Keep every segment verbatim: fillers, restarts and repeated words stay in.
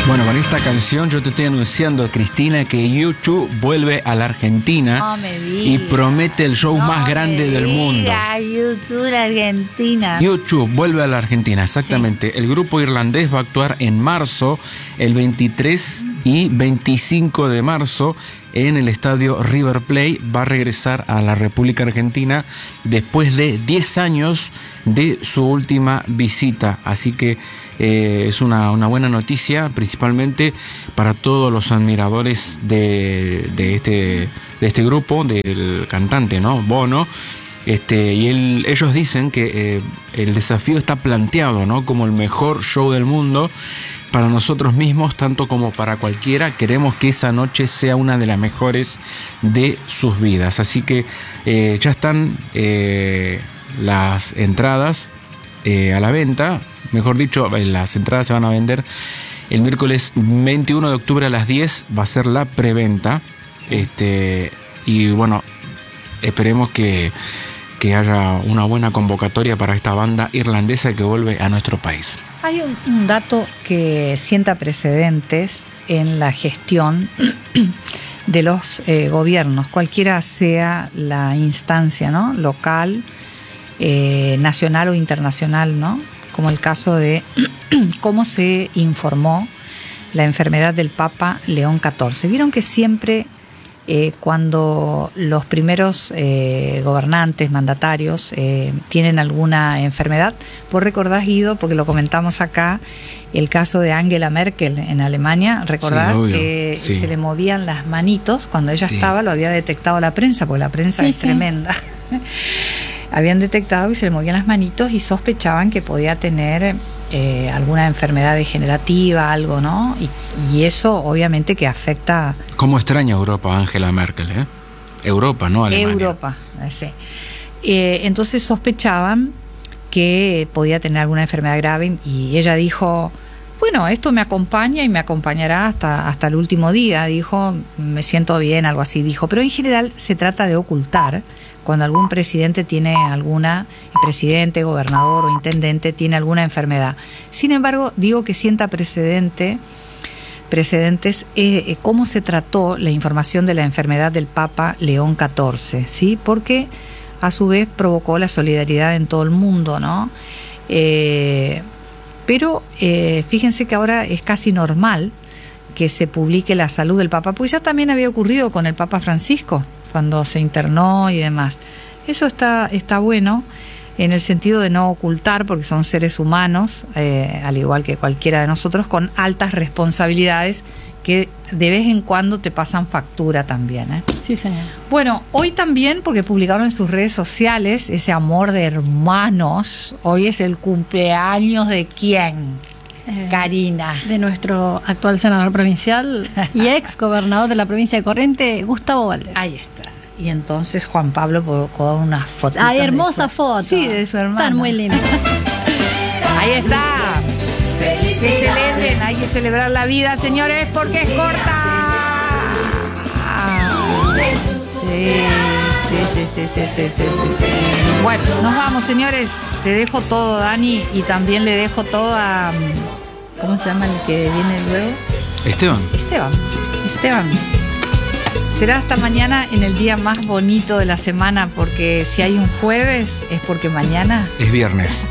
Bueno, con esta canción yo te estoy anunciando, Cristina, que YouTube vuelve a la Argentina no me y promete el show no más grande del mundo. YouTube, la Argentina. YouTube vuelve a la Argentina, exactamente. Sí. El grupo irlandés va a actuar en marzo, el veintitrés y veinticinco de marzo, en el estadio River Plate. Va a regresar a la República Argentina después de diez años de su última visita. Así que eh, es una, una buena noticia, principalmente para todos los admiradores de, de, este, de este grupo, del cantante, ¿no? Bono. Este, y él, ellos dicen que eh, el desafío está planteado, ¿no?, como el mejor show del mundo. Para nosotros mismos, tanto como para cualquiera, queremos que esa noche sea una de las mejores de sus vidas. Así que eh, ya están eh, las entradas eh, a la venta. Mejor dicho, las entradas se van a vender el miércoles veintiuno de octubre a las diez. Va a ser la preventa. Sí. Este, y bueno, esperemos que, que haya una buena convocatoria para esta banda irlandesa que vuelve a nuestro país. Hay un, un dato que sienta precedentes en la gestión de los eh, gobiernos, cualquiera sea la instancia, ¿no?, local, eh, nacional o internacional, ¿no?, como el caso de cómo se informó la enfermedad del Papa León catorce. Vieron que siempre Eh, cuando los primeros eh, gobernantes, mandatarios, eh, tienen alguna enfermedad, vos recordás, Guido, porque lo comentamos acá, el caso de Angela Merkel en Alemania, recordás, sí, que sí. se le movían las manitos cuando ella sí. estaba, lo había detectado la prensa, porque la prensa sí, es sí. tremenda. Habían detectado que se le movían las manitos y sospechaban que podía tener eh, alguna enfermedad degenerativa, algo, ¿no? Y, y eso obviamente que afecta... ¿Cómo extraña Europa a Angela Merkel, eh? Europa, no Alemania. Europa, sí. Eh, entonces sospechaban que podía tener alguna enfermedad grave y ella dijo, bueno, esto me acompaña y me acompañará hasta, hasta el último día. Dijo, me siento bien, algo así dijo. Pero en general se trata de ocultar cuando algún presidente tiene alguna, presidente, gobernador o intendente tiene alguna enfermedad. Sin embargo, digo que sienta precedente, precedentes eh, cómo se trató la información de la enfermedad del Papa León catorce, ¿sí? Porque a su vez provocó la solidaridad en todo el mundo, ¿no? Eh, pero eh, fíjense que ahora es casi normal que se publique la salud del Papa, pues ya también había ocurrido con el Papa Francisco, cuando se internó y demás. Eso está, está bueno en el sentido de no ocultar, porque son seres humanos, eh, al igual que cualquiera de nosotros, con altas responsabilidades que de vez en cuando te pasan factura también, ¿eh? Sí, señor. Bueno, hoy también, porque publicaron en sus redes sociales ese amor de hermanos, hoy es el cumpleaños de ¿quién? Eh, Karina. De nuestro actual senador provincial y ex gobernador de la provincia de Corrientes, Gustavo Valdés. Ahí está. Y entonces Juan Pablo colocó unas fotos. Ay, hermosa foto. Sí, de su hermano. Están muy lindas. Ahí está. Que celebren, hay que celebrar la vida, señores, porque es corta. Sí, sí, sí, sí, sí, sí, sí, sí. Bueno, nos vamos, señores. Te dejo todo, Dani, y también le dejo todo a... ¿Cómo se llama el que viene luego? Esteban. Esteban. Esteban. Será hasta mañana, en el día más bonito de la semana, porque si hay un jueves es porque mañana es viernes.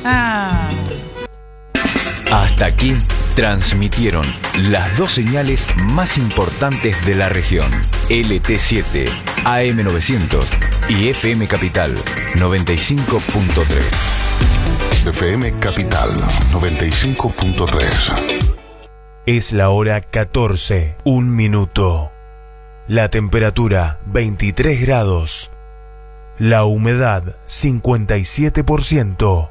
Hasta aquí transmitieron las dos señales más importantes de la región. L T siete, A M novecientos y F M Capital noventa y cinco punto tres. F M Capital noventa y cinco punto tres. Es la hora catorce, un minuto. La temperatura veintitrés grados. La humedad cincuenta y siete por ciento.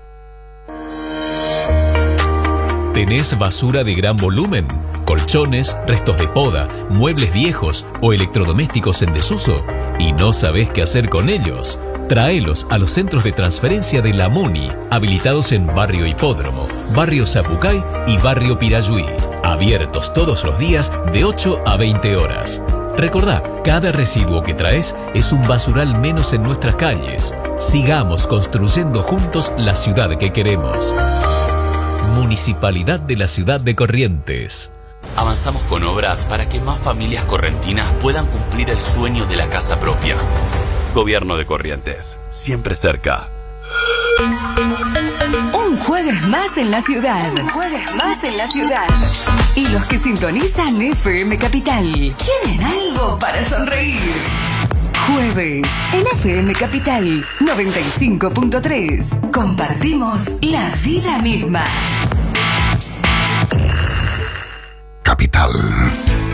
¿Tenés basura de gran volumen? ¿Colchones, restos de poda, muebles viejos o electrodomésticos en desuso? ¿Y no sabés qué hacer con ellos? Tráelos a los centros de transferencia de la MUNI, habilitados en Barrio Hipódromo, Barrio Zapucay y Barrio Pirayuí. Abiertos todos los días de ocho a veinte horas. Recordá, cada residuo que traes es un basural menos en nuestras calles. Sigamos construyendo juntos la ciudad que queremos. Municipalidad de la Ciudad de Corrientes. avanzamos con obras para que más familias correntinas puedan cumplir el sueño de la casa propia. Gobierno de Corrientes, siempre cerca. Un jueves más en la ciudad. Un jueves más en la ciudad. Y los que sintonizan F M Capital tienen algo para sonreír. Jueves en F M Capital noventa y cinco punto tres. Compartimos la vida misma. Capital.